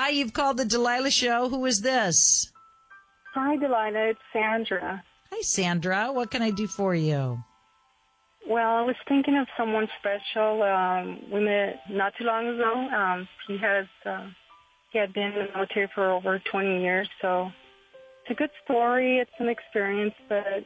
Hi, you've called the Delilah Show. Who is this? Hi, Delilah. It's Sandra. Hi, Sandra. What can I do for you? Well, I was thinking of someone special. We met not too long ago. He had been in the military for over 20 years, so it's a good story. It's an experience, but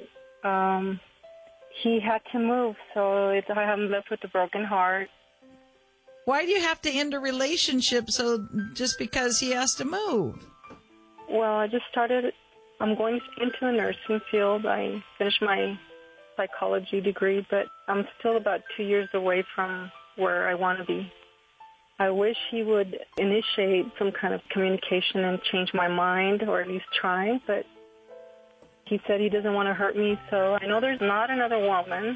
he had to move, so I haven't left with a broken heart. Why do you have to end a relationship just because he has to move? Well, I'm going into the nursing field. I finished my psychology degree, but I'm still about 2 years away from where I want to be. I wish he would initiate some kind of communication and change my mind, or at least try, but he said he doesn't want to hurt me, so I know there's not another woman.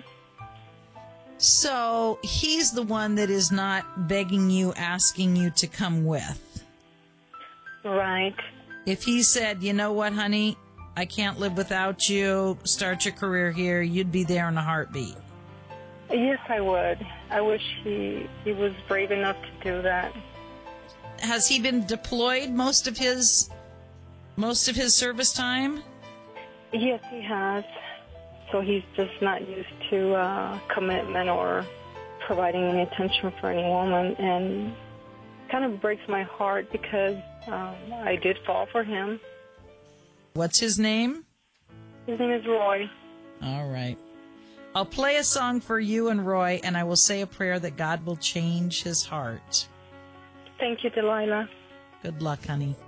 So he's the one that is not begging you, asking you to come with. Right. If he said, you know what, honey, I can't live without you, start your career here, you'd be there in a heartbeat. Yes, I would. I wish he was brave enough to do that. Has he been deployed most of his service time? Yes, he has. So he's just not used to commitment or providing any attention for any woman, and kind of breaks my heart because I did fall for him. What's his name? His name is Roy. All right. I'll play a song for you and Roy, and I will say a prayer that God will change his heart. Thank you, Delilah. Good luck, honey.